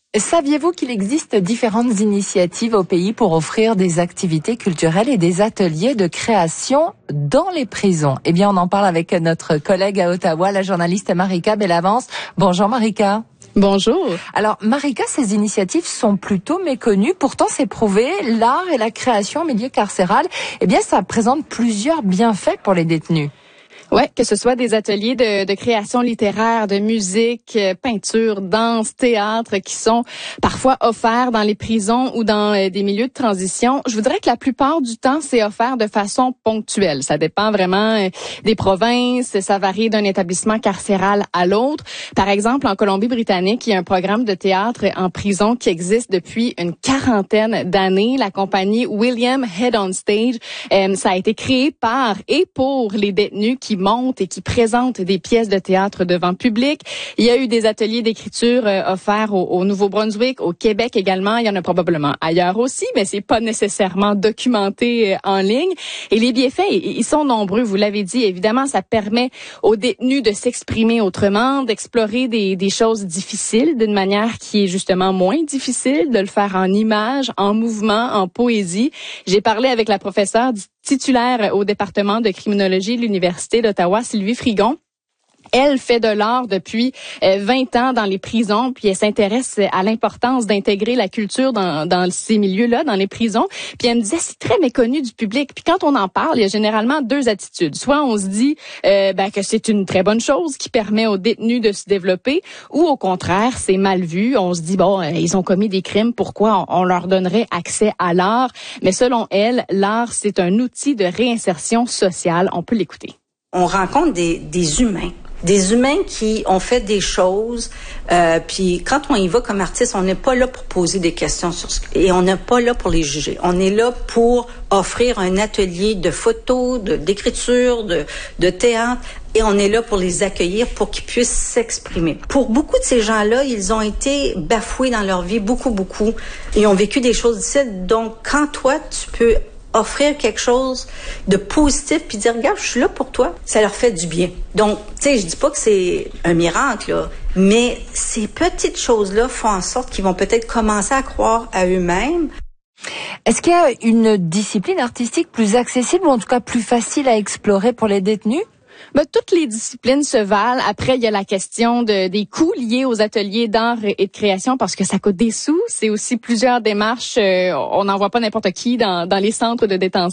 Saviez-vous qu'il existe différentes initiatives au pays pour offrir des activités culturelles et des ateliers de création dans les prisons? Eh bien, on en parle avec notre collègue à Ottawa, la journaliste Marika Bellavance. Bonjour Marika. Bonjour. Alors Marika, ces initiatives sont plutôt méconnues. Pourtant, c'est prouvé, l'art et la création en milieu carcéral, eh bien, ça présente plusieurs bienfaits pour les détenus. Ouais, que ce soit des ateliers de création littéraire, de musique, peinture, danse, théâtre qui sont parfois offerts dans les prisons ou dans des milieux de transition. Je vous dirais que la plupart du temps, c'est offert de façon ponctuelle. Ça dépend vraiment des provinces, ça varie d'un établissement carcéral à l'autre. Par exemple, en Colombie-Britannique, il y a un programme de théâtre en prison qui existe depuis une quarantaine d'années. La compagnie William Head on Stage, ça a été créé par et pour les détenus qui montent et qui présentent des pièces de théâtre devant public. Il y a eu des ateliers d'écriture offerts au Nouveau-Brunswick, au Québec également. Il y en a probablement ailleurs aussi, mais c'est pas nécessairement documenté en ligne. Et les bienfaits, ils sont nombreux. Vous l'avez dit, évidemment, ça permet aux détenus de s'exprimer autrement, d'explorer des choses difficiles d'une manière qui est justement moins difficile, de le faire en images, en mouvement, en poésie. J'ai parlé avec la professeure titulaire au département de criminologie de l'Université d'Ottawa, Sylvie Frigon. Elle fait de l'art depuis 20 ans dans les prisons, puis elle s'intéresse à l'importance d'intégrer la culture dans ces milieux-là, dans les prisons. Puis elle me disait, c'est très méconnu du public. Puis quand on en parle, il y a généralement deux attitudes. Soit on se dit que c'est une très bonne chose qui permet aux détenus de se développer, ou au contraire, c'est mal vu. On se dit, bon, ils ont commis des crimes, pourquoi on leur donnerait accès à l'art? Mais selon elle, l'art, c'est un outil de réinsertion sociale. On peut l'écouter. On rencontre des humains. Des humains qui ont fait des choses, puis quand on y va comme artiste, on n'est pas là pour poser des questions et on n'est pas là pour les juger. On est là pour offrir un atelier de photos, d'écriture, de théâtre, et on est là pour les accueillir pour qu'ils puissent s'exprimer. Pour beaucoup de ces gens-là, ils ont été bafoués dans leur vie, beaucoup, et ont vécu des choses difficiles. Donc, quand toi, tu peux offrir quelque chose de positif puis dire regarde, je suis là pour toi, ça leur fait du bien. Donc, tu sais, je dis pas que c'est un miracle là, mais ces petites choses-là font en sorte qu'ils vont peut-être commencer à croire à eux-mêmes. Est-ce qu'il y a une discipline artistique plus accessible ou en tout cas plus facile à explorer pour les détenus? Toutes les disciplines se valent. Après, il y a la question des coûts liés aux ateliers d'art et de création parce que ça coûte des sous. C'est aussi plusieurs démarches. On n'envoie pas n'importe qui dans les centres de détention.